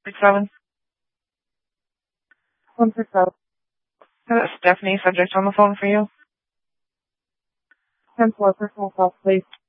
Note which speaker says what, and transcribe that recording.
Speaker 1: 67.
Speaker 2: 167.
Speaker 1: Stephanie, subject on the phone for you.
Speaker 2: 10-4, personal call, please.